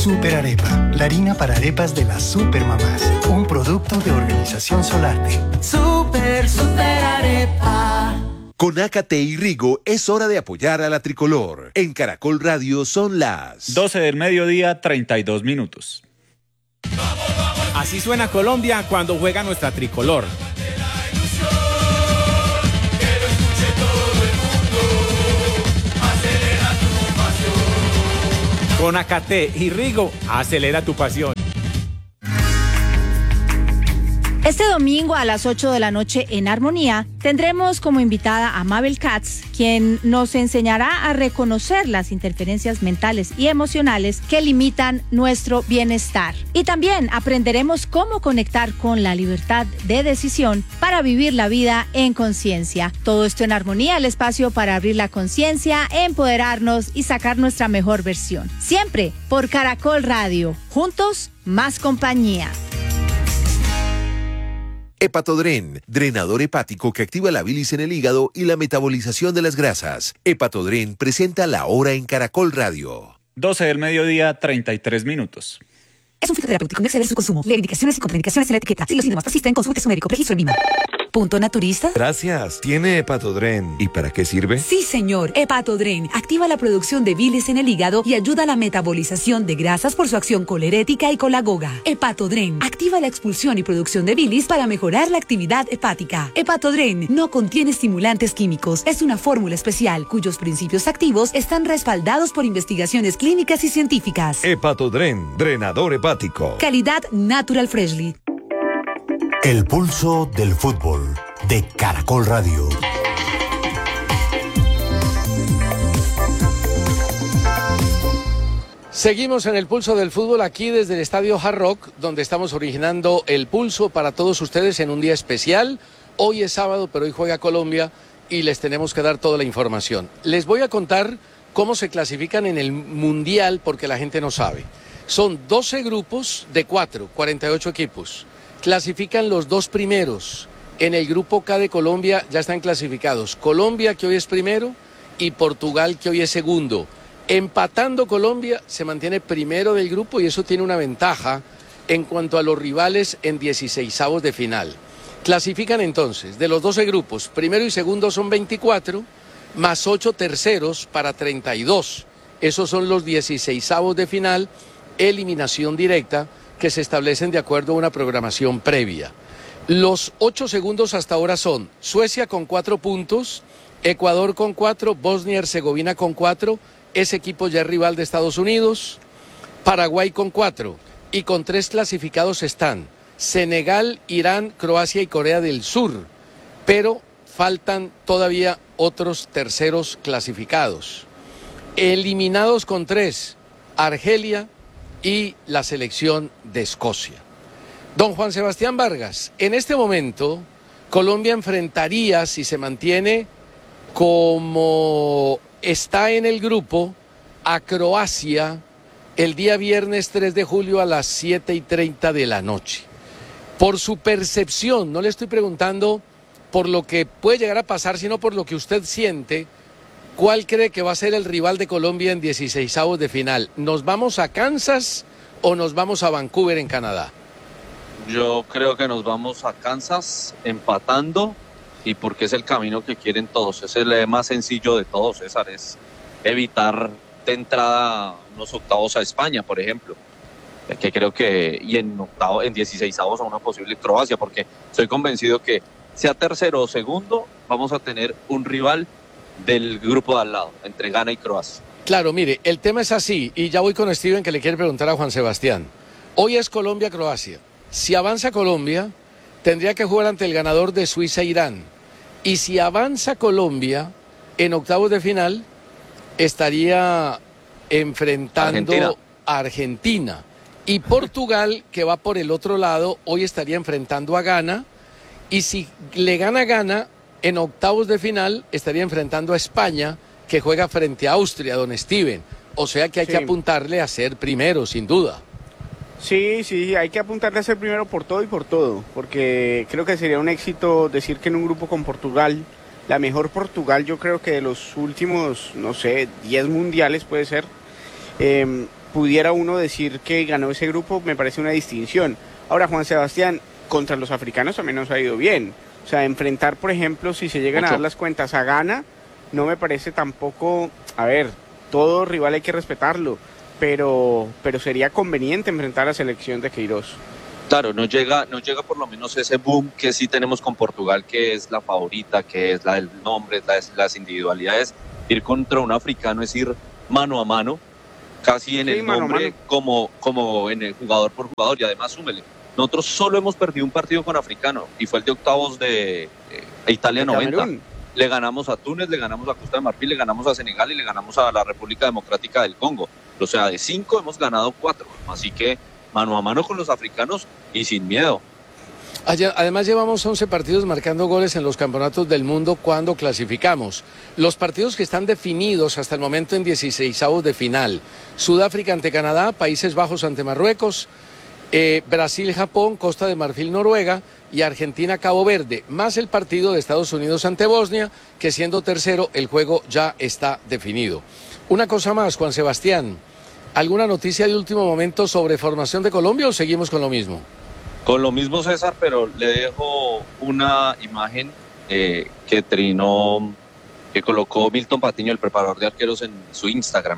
Super Arepa, la harina para arepas de las supermamás. Un producto de Organización Solarte. Super Arepa. Con Ácate y Rigo es hora de apoyar a la tricolor. En Caracol Radio son las 12 del mediodía, 32 minutos. Así suena Colombia cuando juega nuestra tricolor. Con Ácate y Rigo, acelera tu pasión. Este domingo a las 8 de la noche en Armonía tendremos como invitada a Mabel Katz, quien nos enseñará a reconocer las interferencias mentales y emocionales que limitan nuestro bienestar. Y también aprenderemos cómo conectar con la libertad de decisión para vivir la vida en conciencia. Todo esto en Armonía, el espacio para abrir la conciencia, empoderarnos y sacar nuestra mejor versión. Siempre por Caracol Radio. Juntos, más compañía. Hepatodren, drenador hepático que activa la bilis en el hígado y la metabolización de las grasas. Hepatodren presenta La Hora en Caracol Radio. 12 del mediodía, 33 minutos. Es un fitoterapéutico, no exceder su consumo. Lee indicaciones y contraindicaciones en la etiqueta. Si los síntomas persisten, consulte a su médico. Registro en Lima. ¿Punto naturista? Gracias. ¿Tiene Hepatodren? ¿Y para qué sirve? Sí, señor. Hepatodren activa la producción de bilis en el hígado y ayuda a la metabolización de grasas por su acción colerética y colagoga. Hepatodren activa la expulsión y producción de bilis para mejorar la actividad hepática. Hepatodren no contiene estimulantes químicos. Es una fórmula especial cuyos principios activos están respaldados por investigaciones clínicas y científicas. Hepatodren, drenador hepático. Calidad Natural Freshly. El pulso del fútbol de Caracol Radio. Seguimos en el pulso del fútbol aquí desde el Estadio Hard Rock, donde estamos originando el pulso para todos ustedes en un día especial. Hoy es sábado, pero hoy juega Colombia y les tenemos que dar toda la información. Les voy a contar cómo se clasifican en el Mundial porque la gente no sabe. Son 12 grupos de 48 equipos. Clasifican los dos primeros. En el grupo K de Colombia ya están clasificados Colombia, que hoy es primero, y Portugal, que hoy es segundo. Empatando Colombia, se mantiene primero del grupo y eso tiene una ventaja en cuanto a los rivales en 16avos de final. Clasifican entonces, de los 12 grupos, primero y segundo son 24, más 8 terceros para 32. Esos son los 16avos de final, eliminación directa, que se establecen de acuerdo a una programación previa. Los 8 segundos hasta ahora son Suecia con 4 puntos, Ecuador con 4, Bosnia y Herzegovina con 4, ese equipo ya es rival de Estados Unidos, Paraguay con 4, y con 3 clasificados están Senegal, Irán, Croacia y Corea del Sur, pero faltan todavía otros terceros clasificados. Eliminados con 3, Argelia y la selección de Escocia. Don Juan Sebastián Vargas, en este momento Colombia enfrentaría, si se mantiene como está en el grupo, a Croacia el día viernes 3 de julio a las 7:30 de la noche. Por su percepción, no le estoy preguntando por lo que puede llegar a pasar, sino por lo que usted siente, ¿cuál cree que va a ser el rival de Colombia en 16avos de final? ¿Nos vamos a Kansas o nos vamos a Vancouver en Canadá? Yo creo que nos vamos a Kansas empatando y porque es el camino que quieren todos. Es el más sencillo de todos, César, es evitar de entrada unos octavos a España, por ejemplo. Que creo que, y en 16avos a una posible Croacia, porque estoy convencido que sea tercero o segundo, vamos a tener un rival del grupo de al lado, entre Ghana y Croacia. Claro, mire, el tema es así, y ya voy con Steven que le quiere preguntar a Juan Sebastián. Hoy es Colombia-Croacia. Si avanza Colombia, tendría que jugar ante el ganador de Suiza-Irán. Y si avanza Colombia, en octavos de final, estaría enfrentando a Argentina. Y Portugal, que va por el otro lado, hoy estaría enfrentando a Ghana. Y si le gana Ghana, en octavos de final estaría enfrentando a España, que juega frente a Austria, don Steven. O sea que hay que apuntarle a ser primero, sin duda. Sí, hay que apuntarle a ser primero por todo y por todo, porque creo que sería un éxito decir que en un grupo con Portugal, la mejor Portugal yo creo que de los últimos, 10 mundiales puede ser, pudiera uno decir que ganó ese grupo, me parece una distinción. Ahora, Juan Sebastián, contra los africanos también nos ha ido bien. O sea, enfrentar, por ejemplo, si se llegan a dar las cuentas a Ghana, no me parece tampoco, a ver, todo rival hay que respetarlo, pero sería conveniente enfrentar a la selección de Queiroz. Claro, no llega por lo menos ese boom que sí tenemos con Portugal, que es la favorita, que es la del nombre, las individualidades. Ir contra un africano es ir mano a mano, casi en el nombre como en el jugador por jugador, y además súmele. Nosotros solo hemos perdido un partido con africano y fue el de octavos de Italia 90. Le ganamos a Túnez, le ganamos a Costa de Marfil, le ganamos a Senegal y le ganamos a la República Democrática del Congo. O sea, de 5 hemos ganado 4. Así que mano a mano con los africanos y sin miedo. Además llevamos 11 partidos marcando goles en los campeonatos del mundo cuando clasificamos. Los partidos que están definidos hasta el momento en 16avos de final. Sudáfrica ante Canadá, Países Bajos ante Marruecos, Brasil, Japón, Costa de Marfil, Noruega y Argentina, Cabo Verde, más el partido de Estados Unidos ante Bosnia, que siendo tercero el juego ya está definido. Una cosa más, Juan Sebastián, ¿alguna noticia de último momento sobre formación de Colombia o seguimos con lo mismo? Con lo mismo, César, pero le dejo una imagen que colocó Milton Patiño, el preparador de arqueros, en su Instagram.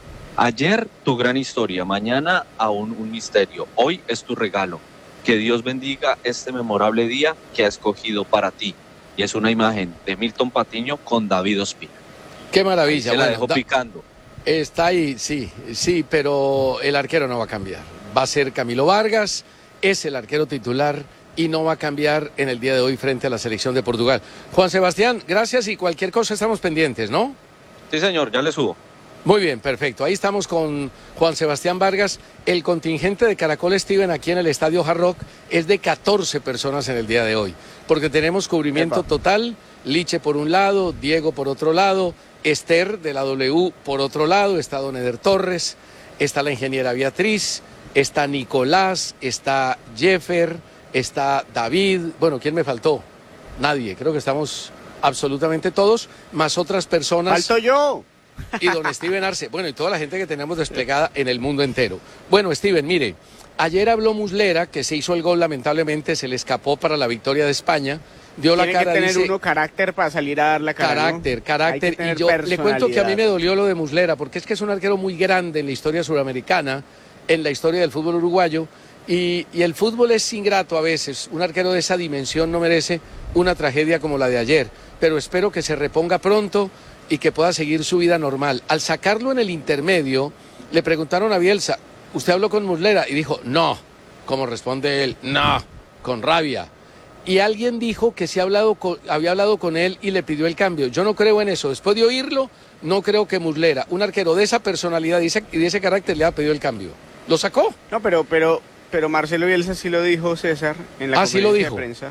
Ayer tu gran historia, mañana aún un misterio, hoy es tu regalo. Que Dios bendiga este memorable día que ha escogido para ti. Y es una imagen de Milton Patiño con David Ospina. ¡Qué maravilla! Se la dejó picando. Está ahí, sí, pero el arquero no va a cambiar. Va a ser Camilo Vargas, es el arquero titular y no va a cambiar en el día de hoy frente a la selección de Portugal. Juan Sebastián, gracias y cualquier cosa estamos pendientes, ¿no? Sí, señor, ya le subo. Muy bien, perfecto. Ahí estamos con Juan Sebastián Vargas. El contingente de Caracol Steven aquí en el Estadio Hard Rock es de 14 personas en el día de hoy, porque tenemos cubrimiento total. Liche por un lado, Diego por otro lado, Esther de la W por otro lado, está don Eder Torres, está la ingeniera Beatriz, está Nicolás, está Jeffer, está David. Bueno, ¿quién me faltó? Nadie, creo que estamos absolutamente todos, más otras personas. ¡Falto yo! Y don Steven Arce, bueno, y toda la gente que tenemos desplegada en el mundo entero. Bueno, Steven, mire, ayer habló Muslera, que se hizo el gol, lamentablemente se le escapó para la victoria de España, dio la cara. Tiene que tener dice, uno carácter para salir a dar la cara, Carácter, y yo le cuento que a mí me dolió lo de Muslera, porque es que es un arquero muy grande en la historia suramericana, en la historia del fútbol uruguayo, y el fútbol es ingrato a veces, un arquero de esa dimensión no merece una tragedia como la de ayer, pero espero que se reponga pronto y que pueda seguir su vida normal. Al sacarlo en el intermedio, le preguntaron a Bielsa, ¿usted habló con Muslera? Y dijo, no. ¿Cómo responde él? No, con rabia. Y alguien dijo que sí había hablado con él y le pidió el cambio. Yo no creo en eso. Después de oírlo, no creo que Muslera, un arquero de esa personalidad y de ese carácter, le ha pedido el cambio. ¿Lo sacó? No, pero Marcelo Bielsa sí lo dijo, César, en la conferencia de prensa.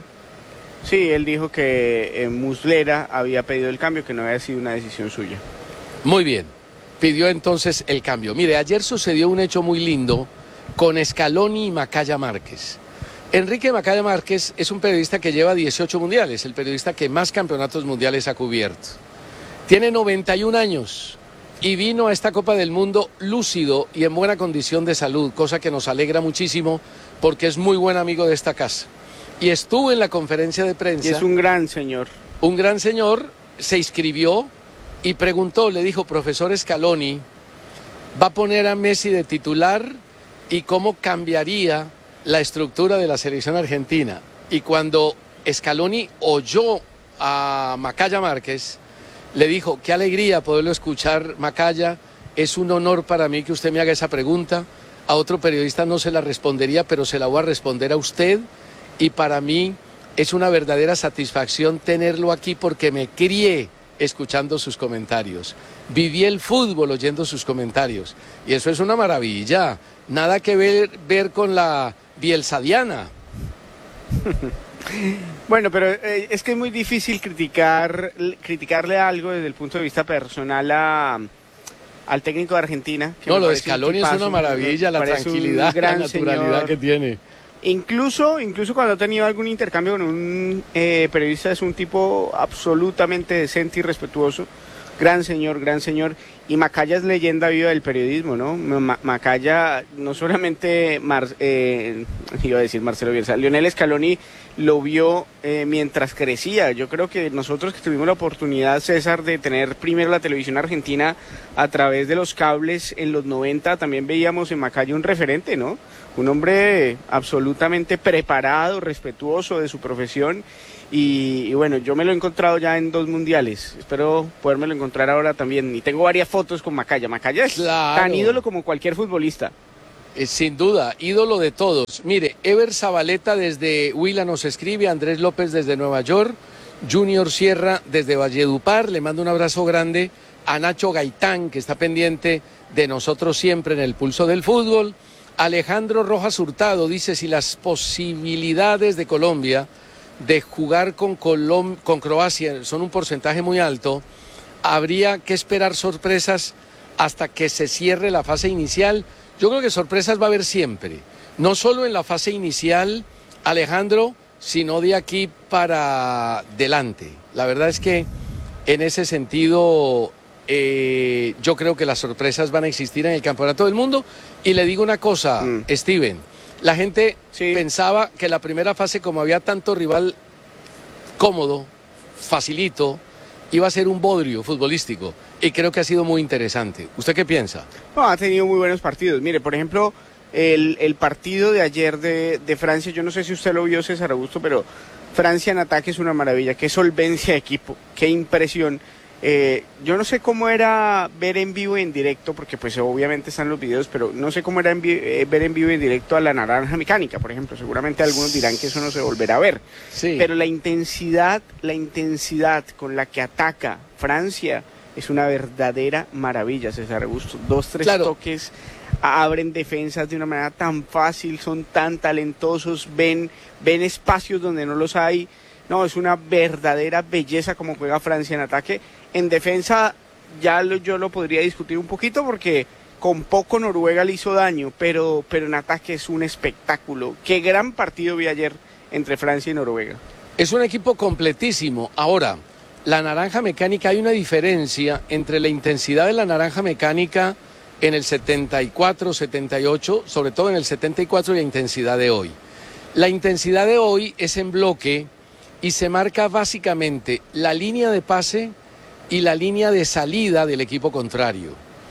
Sí, él dijo que Muslera había pedido el cambio, que no había sido una decisión suya. Muy bien, pidió entonces el cambio. Mire, ayer sucedió un hecho muy lindo con Scaloni y Macaya Márquez. Enrique Macaya Márquez es un periodista que lleva 18 mundiales, el periodista que más campeonatos mundiales ha cubierto. Tiene 91 años y vino a esta Copa del Mundo lúcido y en buena condición de salud, cosa que nos alegra muchísimo porque es muy buen amigo de esta casa. Y estuvo en la conferencia de prensa. Y es un gran señor. Un gran señor, se inscribió y preguntó, le dijo, profesor Scaloni, ¿va a poner a Messi de titular y cómo cambiaría la estructura de la selección argentina? Y cuando Scaloni oyó a Macaya Márquez, le dijo, qué alegría poderlo escuchar, Macaya, es un honor para mí que usted me haga esa pregunta. A otro periodista no se la respondería, pero se la voy a responder a usted. Y para mí es una verdadera satisfacción tenerlo aquí porque me crié escuchando sus comentarios. Viví el fútbol oyendo sus comentarios. Y eso es una maravilla. Nada que ver con la bielsadiana. Bueno, pero es que es muy difícil criticarle algo desde el punto de vista personal al técnico de Argentina. No, lo de Scaloni es una maravilla, la tranquilidad, la naturalidad que tiene. Incluso cuando ha tenido algún intercambio con un periodista, es un tipo absolutamente decente y respetuoso. Gran señor. Y Macaya es leyenda viva del periodismo, ¿no? Macaya, no solamente, iba a decir Marcelo Bielsa, Lionel Scaloni lo vio mientras crecía. Yo creo que nosotros que tuvimos la oportunidad, César, de tener primero la televisión argentina a través de los cables en los 90, también veíamos en Macaya un referente, ¿no? Un hombre absolutamente preparado, respetuoso de su profesión. Y bueno, yo me lo he encontrado ya en 2 mundiales, espero podérmelo encontrar ahora también, y tengo varias fotos con Macaya. Macaya es tan ídolo como cualquier futbolista. Sin duda, ídolo de todos. Mire, Ever Zabaleta desde Huila nos escribe, Andrés López desde Nueva York, Junior Sierra desde Valledupar, le mando un abrazo grande a Nacho Gaitán, que está pendiente de nosotros siempre en el pulso del fútbol. Alejandro Rojas Hurtado dice, si las posibilidades de Colombia de jugar con Croacia son un porcentaje muy alto, habría que esperar sorpresas hasta que se cierre la fase inicial. Yo creo que sorpresas va a haber siempre, no solo en la fase inicial, Alejandro, sino de aquí para adelante. La verdad es que en ese sentido yo creo que las sorpresas van a existir en el Campeonato del Mundo. Y le digo una cosa, Steven, la gente pensaba que la primera fase, como había tanto rival cómodo, facilito, iba a ser un bodrio futbolístico, y creo que ha sido muy interesante. ¿Usted qué piensa? No, ha tenido muy buenos partidos. Mire, por ejemplo, el partido de ayer de Francia, yo no sé si usted lo vio, César Augusto, pero Francia en ataque es una maravilla. Qué solvencia de equipo, qué impresión. Yo no sé cómo era ver en vivo y en directo, porque pues obviamente están los videos, pero no sé cómo era ver en vivo y en directo a la Naranja Mecánica, por ejemplo. Seguramente algunos dirán que eso no se volverá a ver. Sí. Pero la intensidad con la que ataca Francia es una verdadera maravilla, César Augusto. 2-3 toques, abren defensas de una manera tan fácil, son tan talentosos, ven espacios donde no los hay. No, es una verdadera belleza como juega Francia en ataque. En defensa yo lo podría discutir un poquito porque con poco Noruega le hizo daño, pero en ataque es un espectáculo. Qué gran partido vi ayer entre Francia y Noruega. Es un equipo completísimo. Ahora, la Naranja Mecánica, hay una diferencia entre la intensidad de la Naranja Mecánica en el 74, 78, sobre todo en el 74, y la intensidad de hoy. La intensidad de hoy es en bloque y se marca básicamente la línea de pase y la línea de salida del equipo contrario.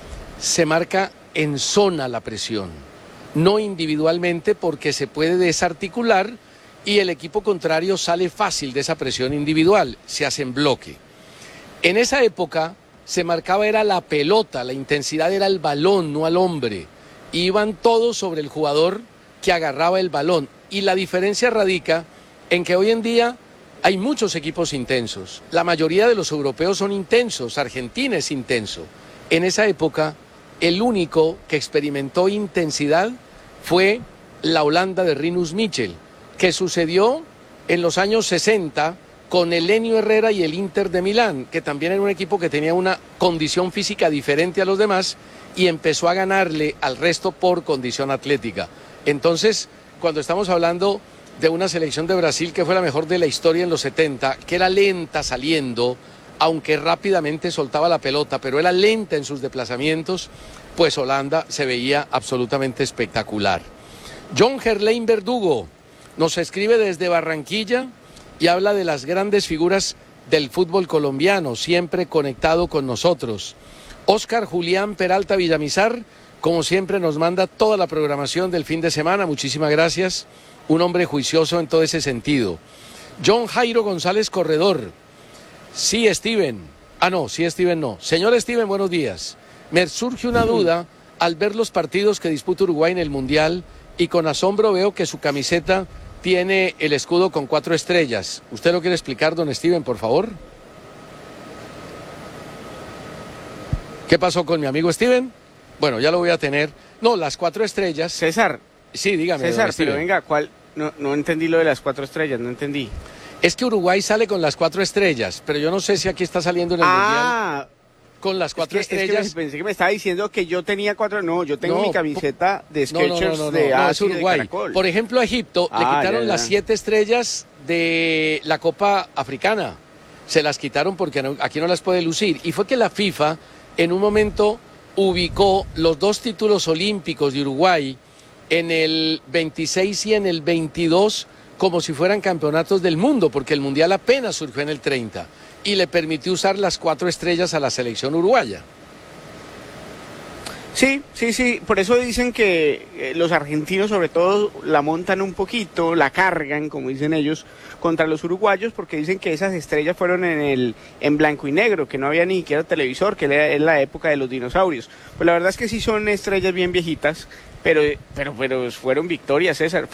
Se marca en zona la presión, no individualmente, porque se puede desarticular y el equipo contrario sale fácil de esa presión individual, se hace en bloque. En esa época se marcaba era la pelota, la intensidad era el balón, no al hombre. Iban todos sobre el jugador que agarraba el balón, y la diferencia radica en que hoy en día hay muchos equipos intensos. La mayoría de los europeos son intensos, Argentina es intenso. En esa época, el único que experimentó intensidad fue la Holanda de Rinus Michel, que sucedió en los años 60 con el Helenio Herrera y el Inter de Milán, que también era un equipo que tenía una condición física diferente a los demás y empezó a ganarle al resto por condición atlética. Entonces, cuando estamos hablando de una selección de Brasil que fue la mejor de la historia en los 70, que era lenta saliendo, aunque rápidamente soltaba la pelota, pero era lenta en sus desplazamientos, pues Holanda se veía absolutamente espectacular. John Gerlain Verdugo nos escribe desde Barranquilla y habla de las grandes figuras del fútbol colombiano, siempre conectado con nosotros. Oscar Julián Peralta Villamizar, como siempre, nos manda toda la programación del fin de semana, muchísimas gracias. Un hombre juicioso en todo ese sentido. John Jairo González Corredor. Sí, Steven. Sí, Steven no. Señor Steven, buenos días. Me surge una duda al ver los partidos que disputa Uruguay en el Mundial y con asombro veo que su camiseta tiene el escudo con 4 estrellas. ¿Usted lo quiere explicar, don Steven, por favor? ¿Qué pasó con mi amigo Steven? Bueno, ya lo voy a tener. No, las 4 estrellas. César. Sí, dígame. César, pero venga, ¿cuál? No entendí lo de las 4 estrellas, no entendí. Es que Uruguay sale con las 4 estrellas, pero yo no sé si aquí está saliendo en el Mundial con las 4 estrellas. Es que pensé que me estaba diciendo que yo tenía 4. No, yo tengo mi camiseta de Skechers de Asia, es Uruguay. De Caracol. Por ejemplo, a Egipto le quitaron las 7 estrellas de la Copa Africana. se las quitaron porque aquí no las puede lucir. Y fue que la FIFA en un momento ubicó los 2 títulos olímpicos de Uruguay en el 26 y en el 22 como si fueran campeonatos del mundo, porque el Mundial apenas surgió en el 30 y le permitió usar las 4 estrellas a la selección uruguaya. Sí, por eso dicen que los argentinos sobre todo la montan un poquito, la cargan, como dicen ellos, contra los uruguayos, porque dicen que esas estrellas fueron en blanco y negro, que no había ni siquiera televisor, que es la época de los dinosaurios. Pues la verdad es que sí son estrellas bien viejitas, pero fueron victorias, César.